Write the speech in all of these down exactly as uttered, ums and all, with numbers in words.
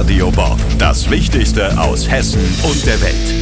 Radio Bob. Das Wichtigste aus Hessen und der Welt.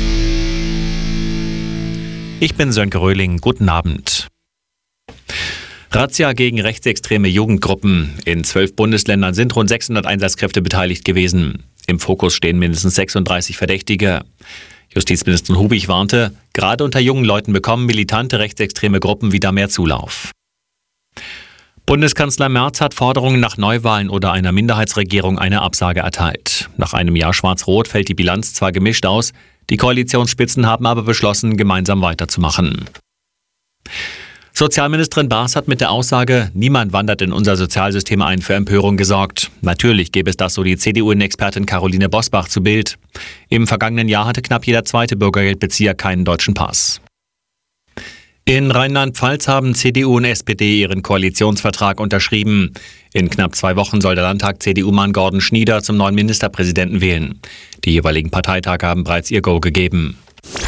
Ich bin Sönke Röhling. Guten Abend. Razzia gegen rechtsextreme Jugendgruppen. In zwölf Bundesländern sind rund sechshundert Einsatzkräfte beteiligt gewesen. Im Fokus stehen mindestens sechsunddreißig Verdächtige. Justizministerin Hubig warnte, gerade unter jungen Leuten bekommen militante rechtsextreme Gruppen wieder mehr Zulauf. Bundeskanzler Merz hat Forderungen nach Neuwahlen oder einer Minderheitsregierung eine Absage erteilt. Nach einem Jahr Schwarz-Rot fällt die Bilanz zwar gemischt aus, die Koalitionsspitzen haben aber beschlossen, gemeinsam weiterzumachen. Sozialministerin Baas hat mit der Aussage, niemand wandert in unser Sozialsystem ein, für Empörung gesorgt. Natürlich gäbe es das, so die C D U-Expertin Caroline Bosbach zu Bild. Im vergangenen Jahr hatte knapp jeder zweite Bürgergeldbezieher keinen deutschen Pass. In Rheinland-Pfalz haben C D U und S P D ihren Koalitionsvertrag unterschrieben. In knapp zwei Wochen soll der Landtag C D U-Mann Gordon Schnieder zum neuen Ministerpräsidenten wählen. Die jeweiligen Parteitage haben bereits ihr Go gegeben.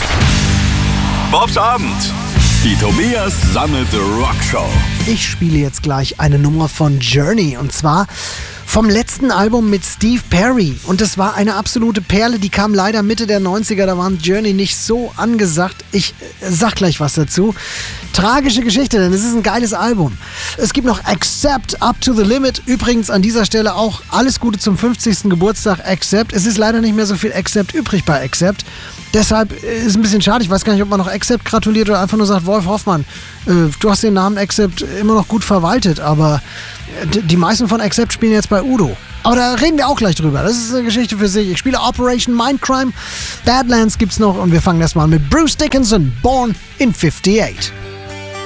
Bobs Abend. Die Tobias Sammelte Rockshow. Ich spiele jetzt gleich eine Nummer von Journey und zwar vom letzten Album mit Steve Perry. Und das war eine absolute Perle, die kam leider Mitte der neunziger, da waren Journey nicht so angesagt. Ich sag gleich was dazu. Tragische Geschichte, denn es ist ein geiles Album. Es gibt noch Accept, Up to the Limit. Übrigens an dieser Stelle auch alles Gute zum fünfzigsten Geburtstag Accept. Es ist leider nicht mehr so viel Accept übrig bei Accept. Deshalb ist es ein bisschen schade. Ich weiß gar nicht, ob man noch Accept gratuliert oder einfach nur sagt, Wolf Hoffmann, äh, du hast den Namen Accept immer noch gut verwaltet, aber die meisten von Accept spielen jetzt bei Udo. Aber da reden wir auch gleich drüber. Das ist eine Geschichte für sich. Ich spiele Operation Mindcrime. Badlands gibt's noch und wir fangen erstmal mit Bruce Dickinson, Born in fifty-eight.